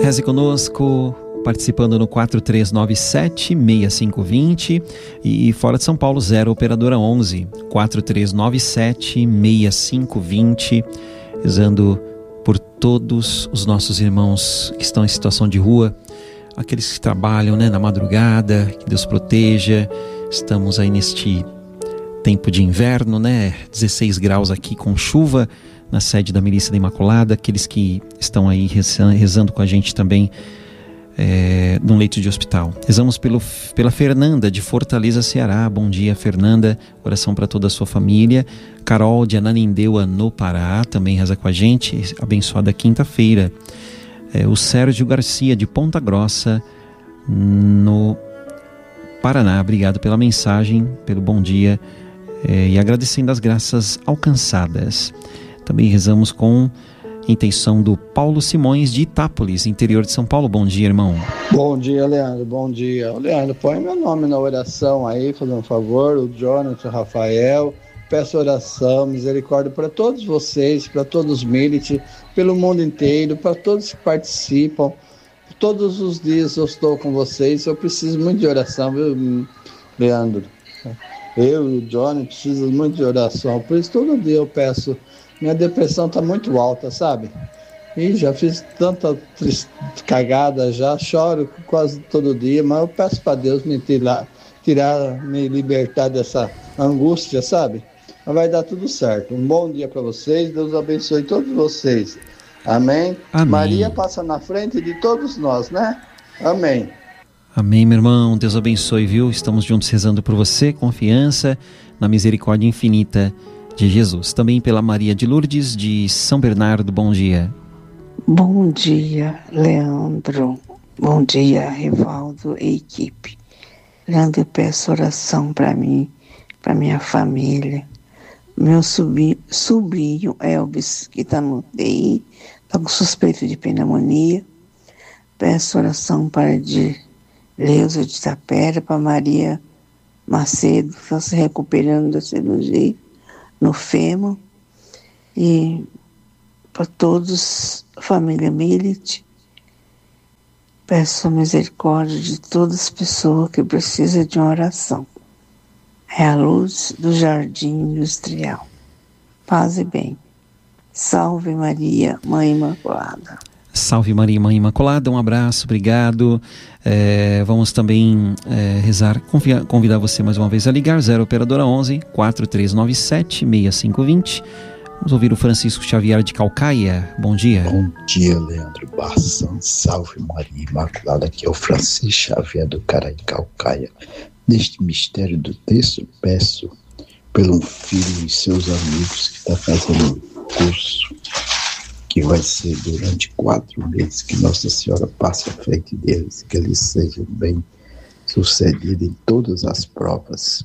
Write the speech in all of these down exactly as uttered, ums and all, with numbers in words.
Reze conosco, participando no quatro três nove sete, seis cinco dois zero e fora de São Paulo, zero operadora onze, quatro três nove sete, seis cinco dois zero, rezando por todos os nossos irmãos que estão em situação de rua, aqueles que trabalham, né, na madrugada, que Deus proteja. Estamos aí neste tempo de inverno, né, dezesseis graus aqui com chuva na sede da Milícia da Imaculada, aqueles que estão aí rezando, rezando com a gente também é, num leito de hospital. Rezamos pelo, pela Fernanda de Fortaleza, Ceará. Bom dia, Fernanda. Oração para toda a sua família. Carol de Ananindeua, no Pará, também reza com a gente. Abençoada quinta-feira. É, o Sérgio Garcia de Ponta Grossa, no Paraná. Obrigado pela mensagem, pelo bom dia é, e agradecendo as graças alcançadas. Também rezamos com intenção do Paulo Simões de Itápolis, interior de São Paulo. Bom dia, irmão. Bom dia, Leandro. Bom dia. Leandro, põe meu nome na oração aí, fazendo um favor. O Jonathan, o Rafael. Peço oração, misericórdia para todos vocês, para todos os militantes, pelo mundo inteiro, para todos que participam. Todos os dias eu estou com vocês. Eu preciso muito de oração, viu, Leandro? Eu e o Johnny precisamos muito de oração. Por isso, todo dia eu peço. Minha depressão está muito alta, sabe? E já fiz tanta trist... cagada, já choro quase todo dia, mas eu peço para Deus me tirar, tirar, me libertar dessa angústia, sabe? Mas vai dar tudo certo. Um bom dia para vocês, Deus abençoe todos vocês. Amém? Amém. Maria passa na frente de todos nós, né? Amém. Amém, meu irmão. Deus abençoe, viu? Estamos juntos rezando por você, confiança na misericórdia infinita de Jesus. Também pela Maria de Lourdes de São Bernardo. Bom dia. Bom dia, Leandro. Bom dia, Rivaldo e equipe. Leandro, eu peço oração para mim, para minha família. Meu sobrinho, sobrinho Elvis, que está no U T I, está com suspeito de pneumonia. Peço oração para de Leusa de Tapera, para Maria Macedo, que está se recuperando da cirurgia no fêmur, e para todos, família Milite. Peço a misericórdia de todas as pessoas que precisam de uma oração. É a luz do jardim industrial. Paz e bem. Salve Maria, Mãe Imaculada. Salve Maria, Mãe Imaculada, um abraço, obrigado. É, vamos também é, rezar, convia, convidar você mais uma vez a ligar, zero operadora onze, quatro três nove sete, seis cinco dois zero. Vamos ouvir o Francisco Xavier de Calcaia. Bom dia. Bom dia, Leandro Barção. Salve Maria Imaculada, aqui é o Francisco Xavier do Caraí Calcaia. Neste mistério do texto, peço pelo filho e seus amigos que está fazendo um curso que vai ser durante quatro meses, que Nossa Senhora passe à frente deles, que eles sejam bem sucedidos em todas as provas.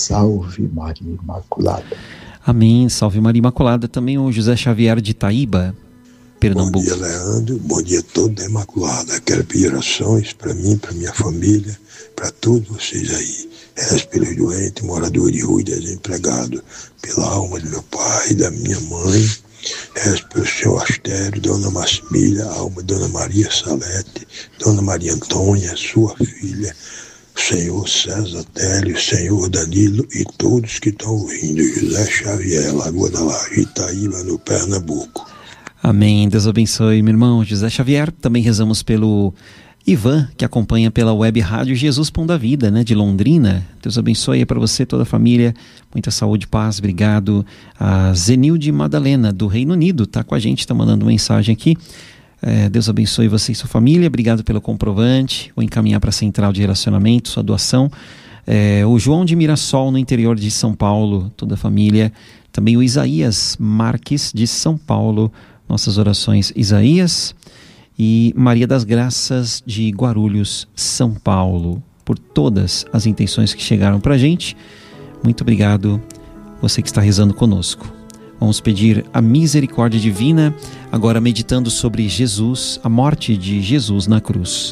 Salve Maria Imaculada. Amém, salve Maria Imaculada. Também o José Xavier de Itaíba, Pernambuco. Bom dia, Leandro, bom dia a toda a Imaculada. Quero pedir orações para mim, para minha família, para todos vocês aí. Rezo pelos doentes, moradores de rua e desempregados, pela alma do meu pai e da minha mãe. Rezo pelo senhor Astério, Dona Massimília, a alma de Dona Maria Salete, Dona Maria Antônia, sua filha, o senhor César Télio, o senhor Danilo e todos que estão ouvindo. José Xavier, Lagoa da Laje, Itaíba, no Pernambuco. Amém, Deus abençoe, meu irmão José Xavier. Também rezamos pelo Ivan, que acompanha pela web rádio Jesus Pão da Vida, né, de Londrina. Deus abençoe para você, toda a família, muita saúde, paz, obrigado. A Zenilde Madalena, do Reino Unido, está com a gente, está mandando mensagem aqui. É, Deus abençoe você e sua família, obrigado pelo comprovante, vou encaminhar para a Central de Relacionamento, sua doação. É, o João de Mirassol, no interior de São Paulo, toda a família. Também o Isaías Marques, de São Paulo, nossas orações, Isaías. E Maria das Graças de Guarulhos, São Paulo, por todas as intenções que chegaram para a gente. Muito obrigado, você que está rezando conosco. Vamos pedir a misericórdia divina, agora meditando sobre Jesus, a morte de Jesus na cruz.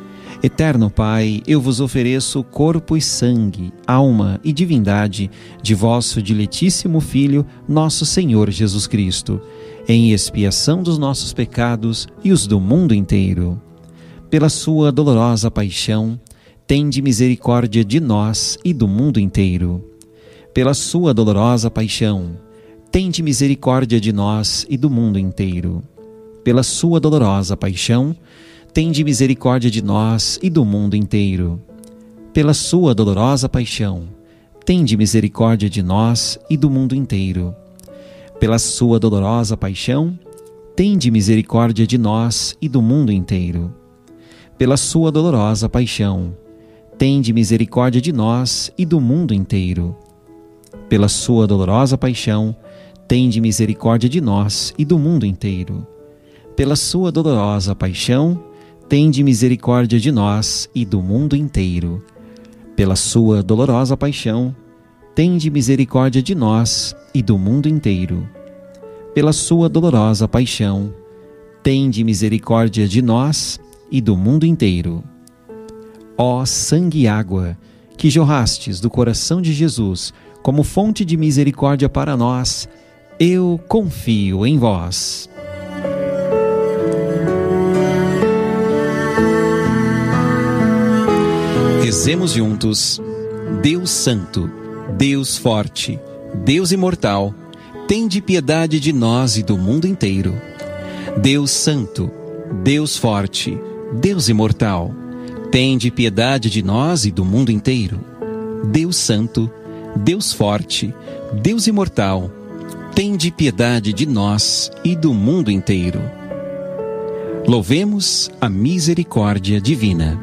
Eterno Pai, eu vos ofereço corpo e sangue, alma e divindade de vosso diletíssimo Filho, nosso Senhor Jesus Cristo. em expiação dos nossos pecados e os do mundo inteiro. Pela sua dolorosa paixão, tende misericórdia de nós e do mundo inteiro. Pela sua dolorosa paixão, tende misericórdia de nós e do mundo inteiro. Pela sua dolorosa paixão, tende misericórdia de nós e do mundo inteiro. Pela sua dolorosa paixão, tende misericórdia de nós e do mundo inteiro. Pela sua dolorosa paixão, tende misericórdia de nós e do mundo inteiro. Pela sua dolorosa paixão, tende misericórdia de nós e do mundo inteiro. Pela sua dolorosa paixão, tende misericórdia de nós e do mundo inteiro. Pela sua dolorosa paixão, tende misericórdia de nós e do mundo inteiro. Pela sua dolorosa paixão, tende misericórdia de nós e do mundo inteiro. Pela sua dolorosa paixão, tende misericórdia de nós e do mundo inteiro. Ó sangue e água, que jorrastes do coração de Jesus como fonte de misericórdia para nós, eu confio em vós. Rezemos juntos. Deus Santo, Deus Forte, Deus Imortal, tende piedade de nós e do mundo inteiro. Deus Santo, Deus Forte, Deus Imortal, tende piedade de nós e do mundo inteiro. Deus Santo, Deus Forte, Deus Imortal, tende piedade de nós e do mundo inteiro. Louvemos a misericórdia divina.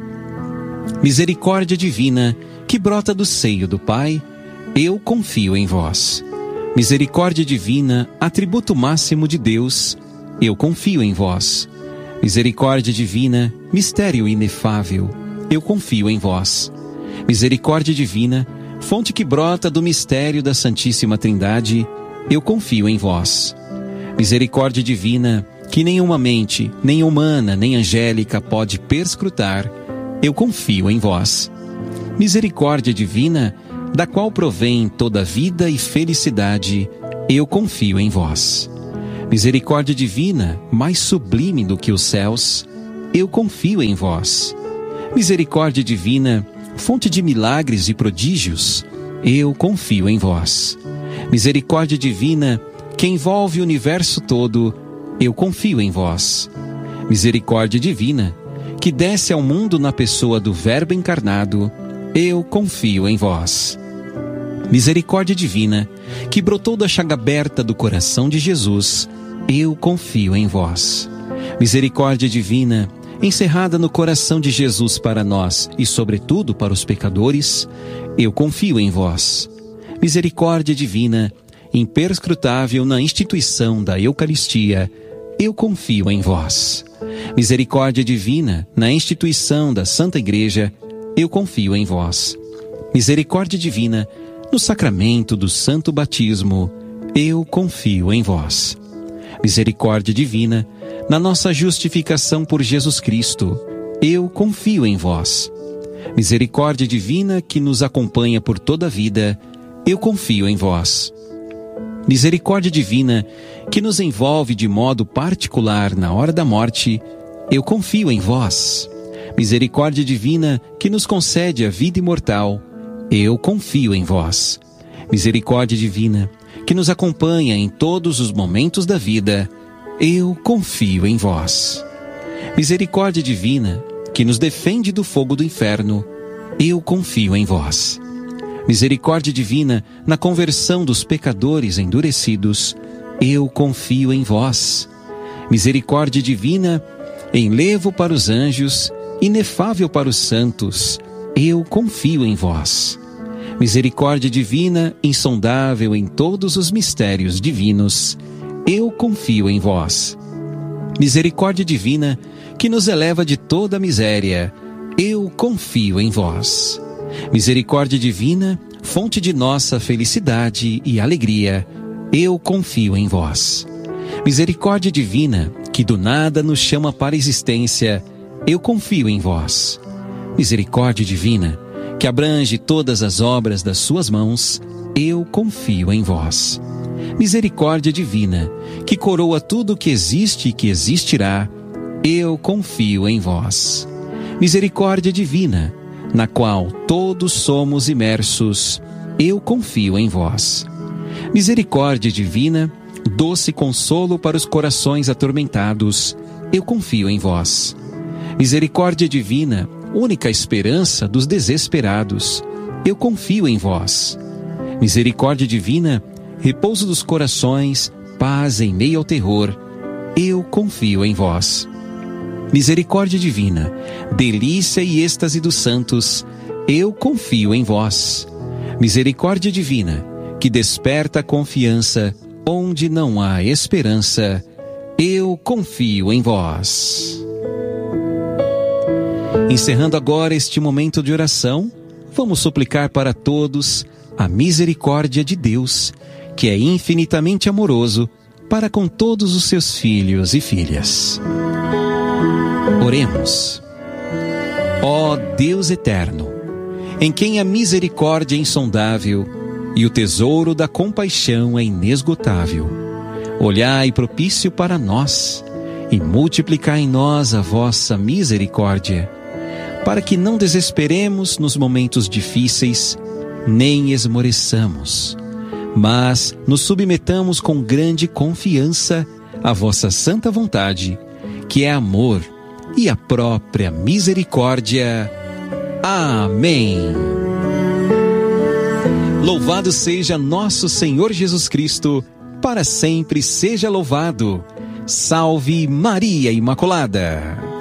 Misericórdia divina que brota do seio do Pai, eu confio em vós. Misericórdia divina, atributo máximo de Deus, eu confio em vós. Misericórdia divina, mistério inefável, eu confio em vós. Misericórdia divina, fonte que brota do mistério da Santíssima Trindade, eu confio em vós. Misericórdia divina, que nenhuma mente, nem humana, nem angélica pode perscrutar, eu confio em vós. Misericórdia divina, da qual provém toda vida e felicidade, eu confio em vós. Misericórdia divina, mais sublime do que os céus, eu confio em vós. Misericórdia divina, fonte de milagres e prodígios, eu confio em vós. Misericórdia divina, que envolve o universo todo, eu confio em vós. Misericórdia divina, que desce ao mundo na pessoa do Verbo encarnado, eu confio em vós. Misericórdia divina, que brotou da chaga aberta do coração de Jesus, eu confio em vós. Misericórdia divina, encerrada no coração de Jesus para nós e sobretudo para os pecadores, eu confio em vós. Misericórdia divina, imperscrutável na instituição da Eucaristia, eu confio em vós. Misericórdia divina, na instituição da Santa Igreja, eu confio em vós. Misericórdia divina, no sacramento do Santo Batismo, eu confio em vós. Misericórdia divina, na nossa justificação por Jesus Cristo, eu confio em vós. Misericórdia divina que nos acompanha por toda a vida, eu confio em vós. Misericórdia divina que nos envolve de modo particular na hora da morte, eu confio em vós. Misericórdia divina que nos concede a vida imortal, eu confio em vós. Misericórdia divina que nos acompanha em todos os momentos da vida, eu confio em vós. Misericórdia divina que nos defende do fogo do inferno, eu confio em vós. Misericórdia divina na conversão dos pecadores endurecidos, eu confio em vós. Misericórdia divina em levo para os anjos, inefável para os santos, eu confio em vós. Misericórdia divina, insondável em todos os mistérios divinos, eu confio em vós. Misericórdia divina, que nos eleva de toda a miséria, eu confio em vós. Misericórdia divina, fonte de nossa felicidade e alegria, eu confio em vós. Misericórdia divina, que do nada nos chama para a existência, eu confio em vós. Misericórdia divina, que abrange todas as obras das suas mãos, eu confio em vós. Misericórdia divina, que coroa tudo o que existe e que existirá, eu confio em vós. Misericórdia divina, na qual todos somos imersos, eu confio em vós. Misericórdia divina, doce consolo para os corações atormentados, eu confio em vós. Misericórdia divina, única esperança dos desesperados, eu confio em vós. Misericórdia divina, repouso dos corações, paz em meio ao terror, eu confio em vós. Misericórdia divina, delícia e êxtase dos santos, eu confio em vós. Misericórdia divina, que desperta a confiança onde não há esperança, eu confio em vós. Encerrando agora este momento de oração, vamos suplicar para todos a misericórdia de Deus, que é infinitamente amoroso para com todos os seus filhos e filhas. Oremos. Ó Deus eterno, em quem a misericórdia é insondável e o tesouro da compaixão é inesgotável, olhai propício para nós e multiplicai em nós a vossa misericórdia, para que não desesperemos nos momentos difíceis, nem esmoreçamos, mas nos submetamos com grande confiança à vossa santa vontade, que é amor e a própria misericórdia. Amém. Louvado seja nosso Senhor Jesus Cristo, para sempre seja louvado. Salve Maria Imaculada.